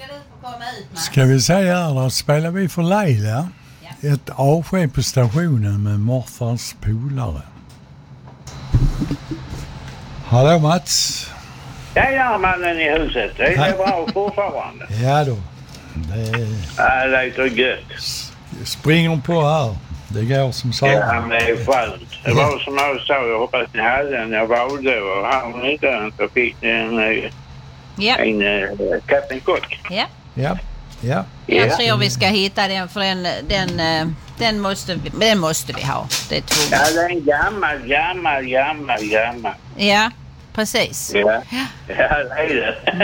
ska du få komma ut, Mats. Ska vi säga här, då spelar vi för Laila. Ja. Ett avsked på stationen med morfars polare. Hallå Mats. Det är mannen i huset. Det är bra fortfarande. Ja då. Det låter gött. Springer på här. Det går som sagt. Ja, men det är skönt. Det var som jag sa, jag hoppas ni hade den. Jag valde och han inte den så fick ni en Captain Cook. Ja. Ja. Ja. Jag tror vi ska hitta den för den måste vi ha. Det är tvunget. Ja, det är en gammal. Ja, precis. Ja, det är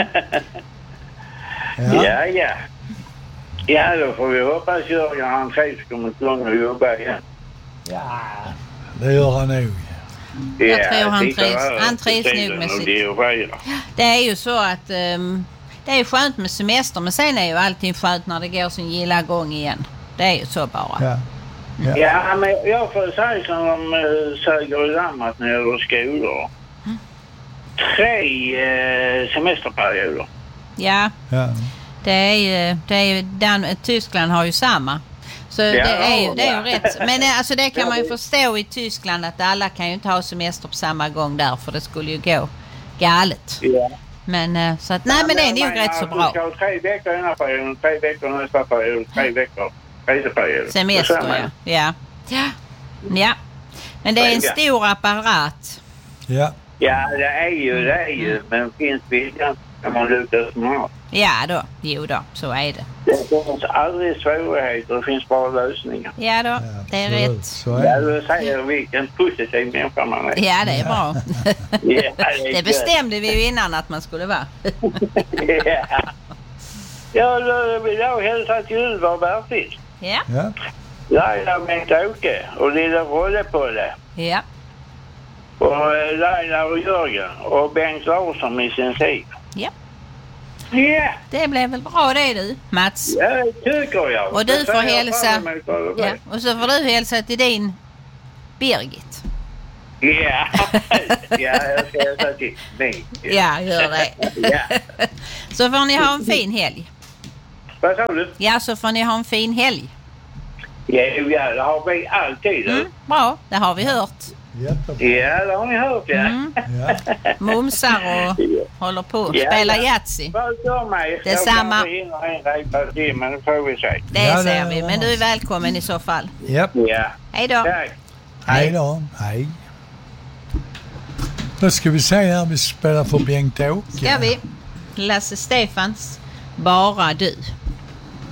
det. Ja. Ja, då får vi hoppas Jörgen han trivs kommer igång och jobba igen. Ja, det gör han nog. Jag tror han trivs nog med sitt. Det är ju så att det är skönt med semester, men sen är ju allting skönt när det går sin gilla gång igen. Det är ju så bara. Ja, men jag får säga som de säger i Danmark när det gäller skolor. 3 semesterperioder. Ja. Det är ju Tyskland har ju samma. Så det är ju rätt. Men alltså det kan man ju förstå i Tyskland att alla kan ju inte ha semester på samma gång där, för det skulle ju gå galet. Ja. Men så att men det är nog rätt så bra. Du ska ha 3 veckor ena perioden, 3 veckor nästa period, 3 veckor reseperiod. Semester, ja. Men det är en stor apparat. Ja. Ja, det är ju. Men finns viljan kan man lyckas med. Ja då, så är det. Det finns aldrig svårigheter, det finns bara lösningar. Ja då, det är rätt. Ja, du säger vilken positiv människa man är. Ja, det är bra. Det bestämde vi ju innan att man skulle vara. Ja, då vill jag hälsa till Ylva och Bertil. Ja. Laila Bengt-Åke och lilla Rolle på det. Ja. Och Laila och Jörgen och Bengt Larsson med sin tid. Ja. Ja. Det blev väl bra det du, Mats? Ja, det tycker jag. Och du får hälsa. Ja. Och så får du hälsa till din Birgit. Ja. Jag ska hälsa till mig. Ja, gör det. Ja. Så får ni ha en fin helg. Vad sa du? Ja, så får ni ha en fin helg. Ja, det har vi alltid. Bra, det har vi hört. Ja, det har ni hört, Mumsar och håller på att spela Yatzy. Detsamma. Men det får vi se. Det ser vi, men du är välkommen i så fall. Ja. Hej då. Hej då. Hej. Då ska vi säga här, vi spelar för Bengt-Åke. Ska vi? Lasse Stefans, Bara du.